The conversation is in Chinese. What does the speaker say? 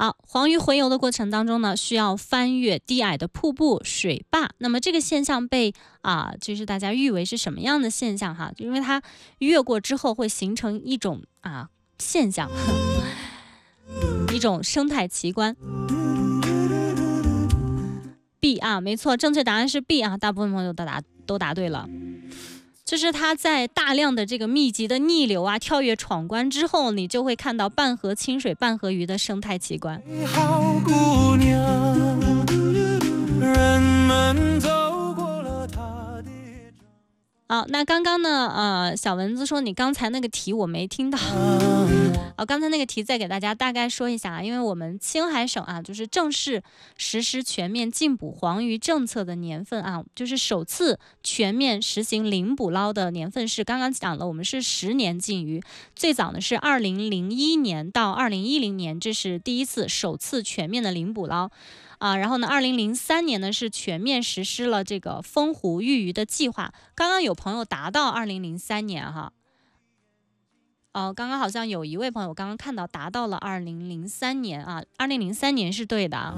好，黄鱼洄游的过程当中呢，需要翻越低矮的瀑布、水坝。那么这个现象被就是大家誉为是什么样的现象哈？就因为它越过之后会形成一种现象，一种生态奇观。B 没错，正确答案是 B 大部分朋友都答对了。就是它在大量的这个密集的逆流跳跃闯关之后，你就会看到半河清水、半河鱼的生态奇观。好姑娘，人们走过了她的。好，那刚刚呢，小蚊子说你刚才那个题我没听到。刚才那个题再给大家大概说一下因为我们青海省就是正式实施全面禁捕黄鱼政策的年份就是首次全面实行零捕捞的年份是刚刚讲了，我们是10年禁渔，最早呢是2001年到2010年，这是第一次首次全面的零捕捞。然后呢，2003年呢是全面实施了这个丰湖育鱼的计划。刚刚有朋友达到2003年刚刚好像有一位朋友刚刚看到达到了2003年2003年是对的